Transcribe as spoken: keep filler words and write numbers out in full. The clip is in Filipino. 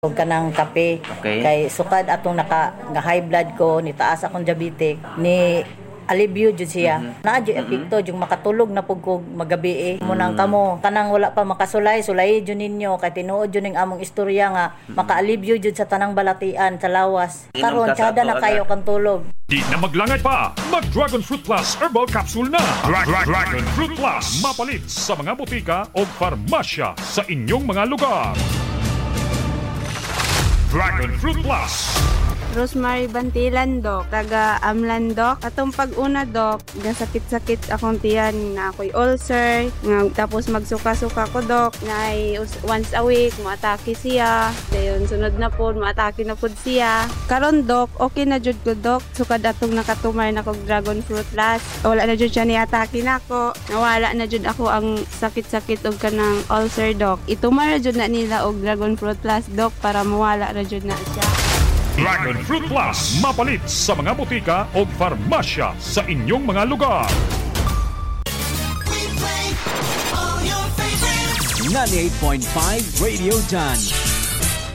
og kanang kape. Okay. Kay sukad atong naka nga high blood ko ni taas akong diabetic ni alibyo jud siya. Mm-hmm. Naa jud epekto jud makatulog na pug kog magabi eh. Mm-hmm. Munang kamo kanang wala pa makasulay sulay jud ninyo kay tinuod jud ning among istorya nga mm-hmm. makaalibyo jud sa tanang balatian sa lawas. Karon tsada na kayo kang tulog. Di na maglangay pa, mag Dragon Fruit Plus Herbal Capsule na. Dra- Dra- Dragon Fruit Plus, mapalit sa mga butika o farmasya sa inyong mga lugar. Dragon Fruit Plus. Rosemary Bantilan, Dok. Taga Amlan, Dok. Atong pag-una, Dok, gasakit-sakit akong tiyan na ako'y ulcer. Nga, tapos magsuka-suka ko, Dok. Na once a week, maatake siya. Dayon, sunod na po, maatake na po siya. Karon, Dok, okay na jud ko, Dok. Sukad atong nakatumar na kong Dragon Fruit Plus. Wala na jud siya ni-atake na ako. Nawala na jud ako ang sakit-sakit og kanang ulcer, Dok. Itumar jud na nila og Dragon Fruit Plus, Dok, para mawala na jud na siya. Dragon Fruit Plus, mapalit sa mga butika o farmasya sa inyong mga lugar. ninety-eight point five Radio Done.